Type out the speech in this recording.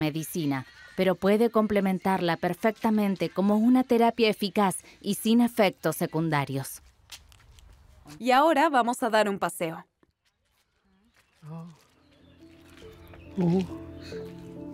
medicina, pero puede complementarla perfectamente como una terapia eficaz y sin efectos secundarios. Y ahora vamos a dar un paseo.